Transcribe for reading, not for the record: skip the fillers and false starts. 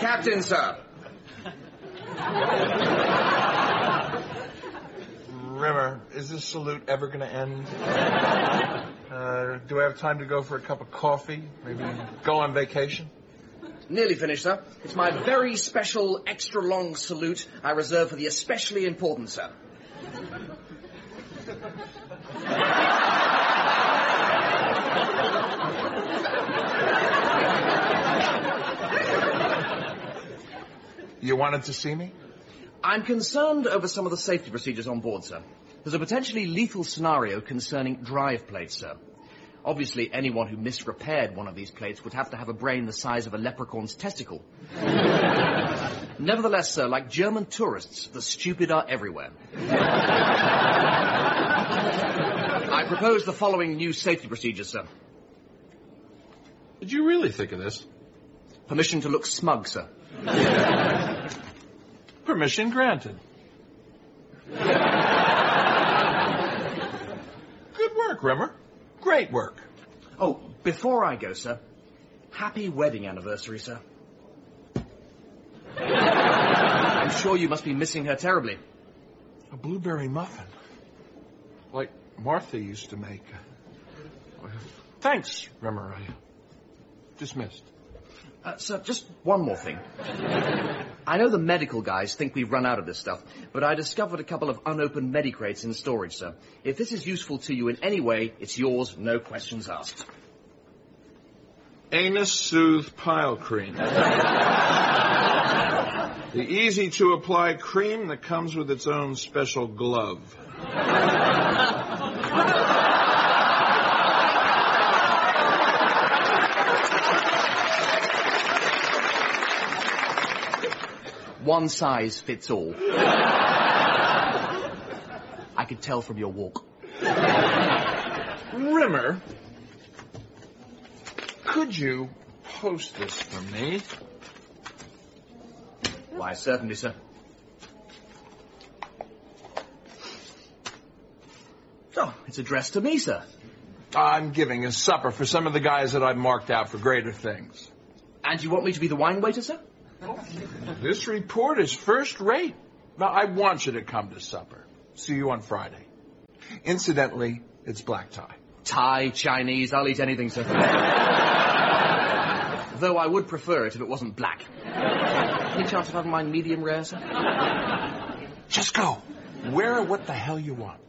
captain, sir. Rimmer, is this salute ever going to end? Do I have time to go for a cup of coffee? Maybe go on vacation? Nearly finished, sir. It's my very special, extra-long salute I reserve for the especially important, sir. You wanted to see me? I'm concerned over some of the safety procedures on board, sir. There's a potentially lethal scenario concerning drive plates, sir. Obviously, anyone who misrepaired one of these plates would have to have a brain the size of a leprechaun's testicle. Nevertheless, sir, like German tourists, the stupid are everywhere. I propose the following new safety procedures, sir. Did you really think of this? Permission to look smug, sir. Permission granted. Good work, Rimmer. Great work. Oh, before I go, sir, happy wedding anniversary, sir. I'm sure you must be missing her terribly. A blueberry muffin. Like Martha used to make. Thanks, Rimmer. Dismissed. Sir, just one more thing. I know the medical guys think we've run out of this stuff, but I discovered a couple of unopened medicrates in storage, sir. If this is useful to you in any way, it's yours, no questions asked. Anus Soothe Pile Cream. The easy-to-apply cream that comes with its own special glove. One size fits all. I could tell from your walk. Rimmer, could you post this for me? Why, certainly, sir. Oh, it's addressed to me, sir. I'm giving a supper for some of the guys that I've marked out for greater things. And you want me to be the wine waiter, sir? This report is first rate. Now, I want you to come to supper. See you on Friday. Incidentally, it's black tie. Thai, Chinese, I'll eat anything, sir. Though I would prefer it if it wasn't black. Any chance of having mine medium rare, sir? Just go. Wear what the hell you want.